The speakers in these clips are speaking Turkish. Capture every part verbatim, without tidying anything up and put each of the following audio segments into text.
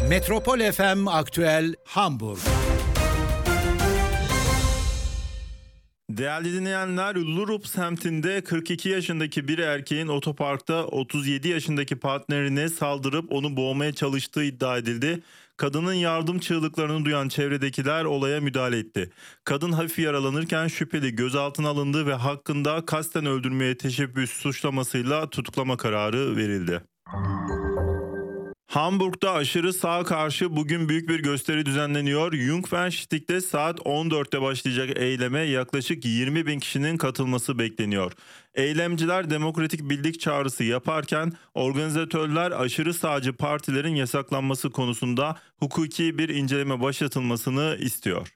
Metropol F M Aktüel Hamburg. Değerli dinleyenler, Lurup semtinde kırk iki yaşındaki bir erkeğin otoparkta otuz yedi yaşındaki partnerine saldırıp onu boğmaya çalıştığı iddia edildi. Kadının yardım çığlıklarını duyan çevredekiler olaya müdahale etti. Kadın hafif yaralanırken şüpheli gözaltına alındı ve hakkında kasten öldürmeye teşebbüs suçlamasıyla tutuklama kararı verildi. Hamburg'da aşırı sağa karşı bugün büyük bir gösteri düzenleniyor. Jungfernstieg'de saat on dörtte başlayacak eyleme yaklaşık yirmi bin kişinin katılması bekleniyor. Eylemciler demokratik birlik çağrısı yaparken organizatörler aşırı sağcı partilerin yasaklanması konusunda hukuki bir inceleme başlatılmasını istiyor.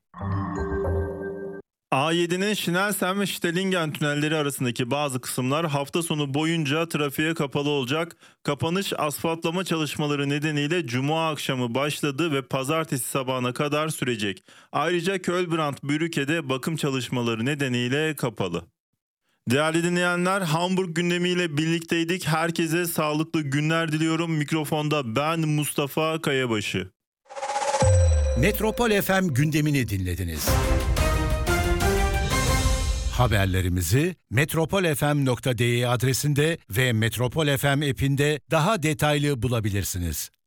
A yedi'nin Schnellsen ve Stellingen tünelleri arasındaki bazı kısımlar hafta sonu boyunca trafiğe kapalı olacak. Kapanış asfaltlama çalışmaları nedeniyle Cuma akşamı başladı ve pazartesi sabahına kadar sürecek. Ayrıca Kölbrand-Brücke'de bakım çalışmaları nedeniyle kapalı. Değerli dinleyenler, Hamburg gündemiyle birlikteydik. Herkese sağlıklı günler diliyorum. Mikrofonda ben Mustafa Kayabaşı. Metropol F M gündemini dinlediniz. Haberlerimizi metropolfm nokta de adresinde ve Metropol F M app'inde daha detaylı bulabilirsiniz.